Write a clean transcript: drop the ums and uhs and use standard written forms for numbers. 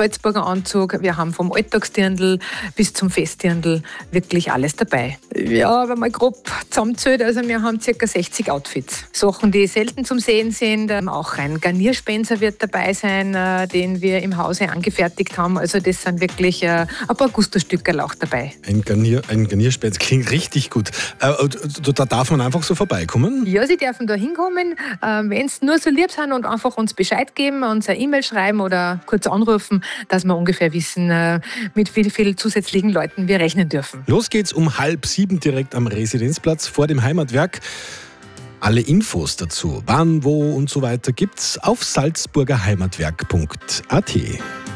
Salzburger Anzug, wir haben vom Alltagsdirndl bis zum Festdirndl wirklich alles dabei. Ja, wenn man grob zusammenzählt, also wir haben ca. 60 Outfits. Sachen, die selten zum Sehen sind. Auch ein Garnierspenser wird dabei sein, den wir im Hause angefertigt haben. Also das sind wirklich ein paar Gusto-Stückerl auch dabei. Ein Garnierspenser klingt richtig gut. Da darf man einfach so vorbeikommen? Ja, Sie dürfen da hinkommen. Wenn Sie nur so lieb sind und einfach uns Bescheid geben, uns eine E-Mail schreiben oder kurz anrufen, dass wir ungefähr wissen, mit wie vielen zusätzlichen Leuten wir rechnen dürfen. Los geht's um 6:30 direkt am Residenzplatz vor dem Heimatwerk. Alle Infos dazu, wann, wo und so weiter gibt's auf salzburgerheimatwerk.at.